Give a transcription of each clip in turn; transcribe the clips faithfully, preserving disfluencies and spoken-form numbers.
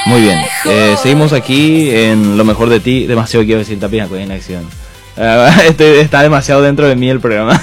Muy bien, eh, seguimos aquí en Lo Mejor de Ti. Demasiado quiero decir, Tapia, en acción. Uh, este, está demasiado dentro de mí el programa.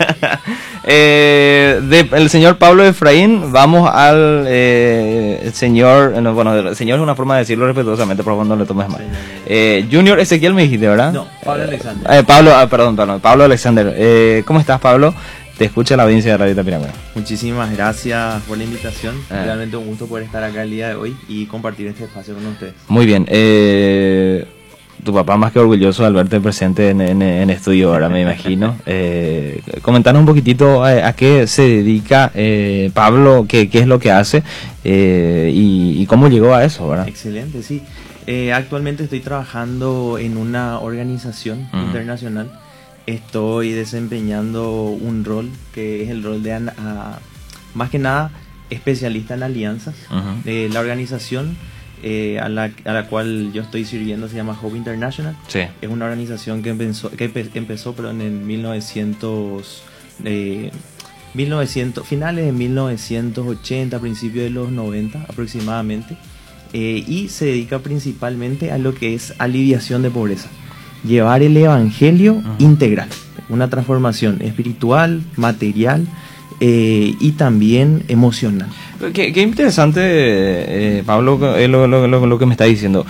eh, de, el señor Pablo Efraín, vamos al eh, el señor, no, bueno, el señor es una forma de decirlo respetuosamente, por favor no le tomes mal. Eh, Junior Ezequiel me dijiste, ¿verdad? No, Pablo Alexander. Eh, Pablo, ah, perdón, perdón, Pablo Alexander. Eh, ¿Cómo estás, Pablo? Te escucha la audiencia de Radio Itapiragüe. Muchísimas gracias por la invitación. Eh. Realmente un gusto poder estar acá el día de hoy y compartir este espacio con ustedes. Muy bien. Eh, tu papá más que orgulloso al verte presente en, en, en estudio ahora, me imagino. Eh, comentanos un poquitito a, a qué se dedica eh, Pablo, qué, qué es lo que hace eh, y, y cómo llegó a eso, ¿verdad? Excelente, sí. Eh, actualmente estoy trabajando en una organización uh-huh. internacional. Estoy desempeñando un rol que es el rol de, a, más que nada, especialista en alianzas. Uh-huh. Eh, la organización eh, a, la, a la cual yo estoy sirviendo se llama Hope International. Sí. Es una organización que empezó, que empezó perdón, en mil novecientos, eh, mil novecientos, finales de mil novecientos ochenta, principios de los noventa aproximadamente. Eh, y se dedica principalmente a lo que es aliviación de pobreza. Llevar el evangelio uh-huh. integral, una transformación espiritual, material eh, y también emocional. Qué, qué interesante, eh, Pablo, eh, lo, lo, lo, lo que me está diciendo.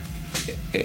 Eh,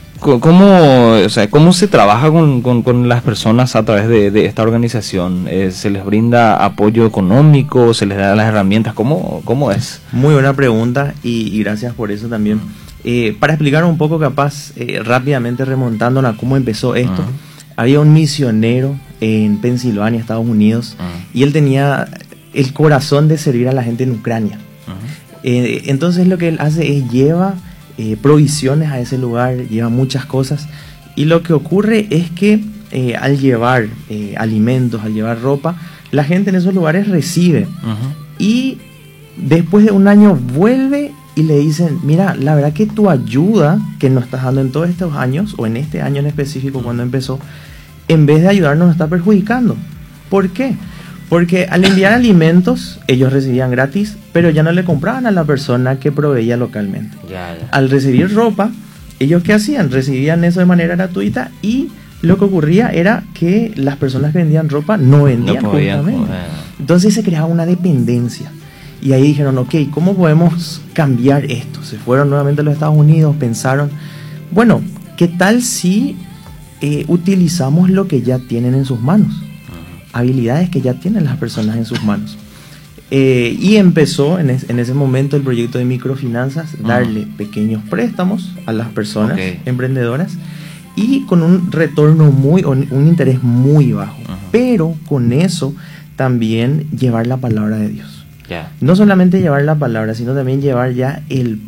¿Cómo, o sea, ¿Cómo se trabaja con, con, con las personas a través de, de esta organización? Eh, ¿Se les brinda apoyo económico? ¿Se les da las herramientas? ¿Cómo, cómo es? Muy buena pregunta y, y gracias por eso también. Uh-huh. Eh, para explicar un poco capaz, eh, rápidamente remontándonos a cómo empezó esto, uh-huh. había un misionero en Pensilvania, Estados Unidos, uh-huh. y él tenía el corazón de servir a la gente en Ucrania. Uh-huh. Eh, entonces lo que él hace es lleva eh, provisiones a ese lugar, lleva muchas cosas, y lo que ocurre es que eh, al llevar eh, alimentos, al llevar ropa, la gente en esos lugares recibe, uh-huh. y después de un año vuelve y le dicen, mira, la verdad que tu ayuda que nos estás dando en todos estos años, o en este año en específico cuando empezó, en vez de ayudarnos nos está perjudicando. ¿Por qué? Porque al enviar alimentos, ellos recibían gratis, pero ya no le compraban a la persona que proveía localmente. Ya, ya. Al recibir ropa, ¿ellos qué hacían? Recibían eso de manera gratuita y lo que ocurría era que las personas que vendían ropa no vendían no podían, justamente. Poder. Entonces se creaba una dependencia. Y ahí dijeron, ok, ¿cómo podemos cambiar esto? Se fueron nuevamente a los Estados Unidos, pensaron, bueno, ¿qué tal si eh, utilizamos lo que ya tienen en sus manos? Uh-huh. Habilidades que ya tienen las personas en sus manos. Eh, y empezó en, es, en ese momento el proyecto de microfinanzas, uh-huh. darle pequeños préstamos a las personas okay. emprendedoras y con un retorno muy, un, un interés muy bajo. Uh-huh. Pero con eso también llevar la palabra de Dios. Yeah. No solamente llevar la palabra, sino también llevar ya el